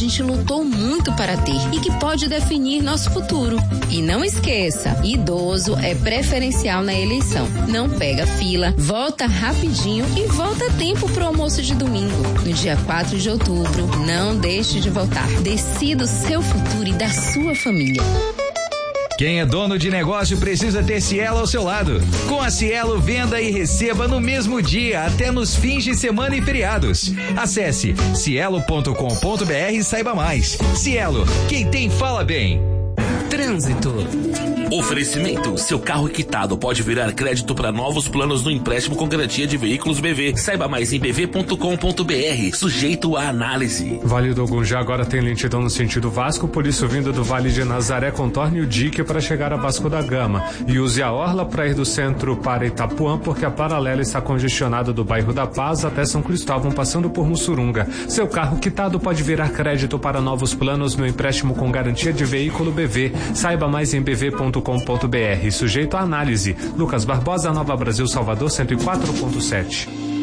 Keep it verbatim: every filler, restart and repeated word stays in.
gente lutou muito para ter e que pode definir nosso futuro. E não esqueça, idoso é preferencial na eleição. Não pega fila, vota rapidinho e volta a tempo pro almoço de domingo. No dia quatro de outubro, não deixe de votar. Decida o seu futuro e da sua família. Quem é dono de negócio precisa ter Cielo ao seu lado. Com a Cielo, venda e receba no mesmo dia, até nos fins de semana e feriados. Acesse cielo ponto com ponto br e saiba mais. Cielo, quem tem fala bem. Trânsito. Oferecimento: seu carro quitado pode virar crédito para novos planos no empréstimo com garantia de veículos B V. Saiba mais em b v ponto com ponto br. Sujeito à análise. Vale do Gunjá agora tem lentidão no sentido Vasco, por isso vindo do Vale de Nazaré, contorne o dique para chegar a Vasco da Gama. E use a orla para ir do centro para Itapuã, porque a paralela está congestionada do bairro da Paz até São Cristóvão, passando por Mussurunga. Seu carro quitado pode virar crédito para novos planos no empréstimo com garantia de veículo B V. Saiba mais em b v ponto com ponto br. Sujeito à análise. Lucas Barbosa, Nova Brasil, Salvador, cento e quatro ponto sete.